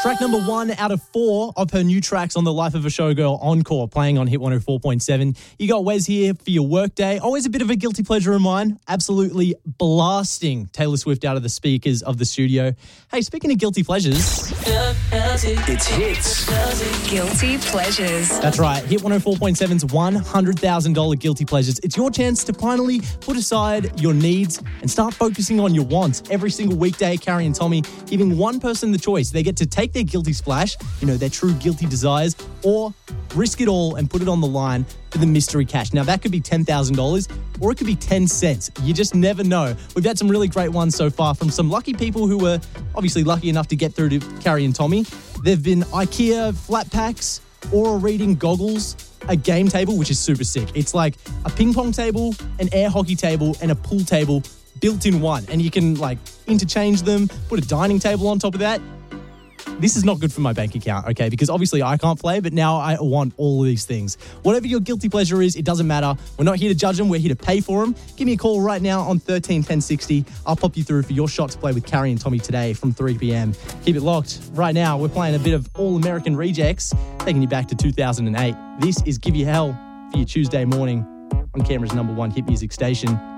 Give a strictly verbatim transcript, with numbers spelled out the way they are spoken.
Track number one out of four of her new tracks on the Life of a Showgirl Encore, playing on Hit one oh four point seven. You got Wes here for your workday. Always a bit of a guilty pleasure of mine. Absolutely blasting Taylor Swift out of the speakers of the studio. Hey, speaking of guilty pleasures, it's Hits. Guilty pleasures. That's right. Hit one oh four point seven's one hundred thousand dollars guilty pleasures. It's your chance to finally put aside your needs and start focusing on your wants. Every single weekday, Carrie and Tommy giving one person the choice. They get to take their guilty splash, you know, their true guilty desires, or risk it all and put it on the line for the mystery cash. Now, that could be ten thousand dollars or it could be ten cents. You just never know. We've had some really great ones so far from some lucky people who were obviously lucky enough to get through to Carrie and Tommy. There've been IKEA flat packs, Aura reading goggles, a game table, which is super sick. It's like a ping pong table, an air hockey table, and a pool table built in one. And you can like interchange them, put a dining table on top of that. This is not good for my bank account, okay? Because obviously I can't play, but now I want all of these things. Whatever your guilty pleasure is, it doesn't matter. We're not here to judge them. We're here to pay for them. Give me a call right now on thirteen ten sixty. I'll pop you through for your shot to play with Carrie and Tommy today from three p.m. Keep it locked. Right now, we're playing a bit of All-American Rejects, taking you back to two thousand eight. This is Give You Hell for your Tuesday morning on Canberra's number one hit music station.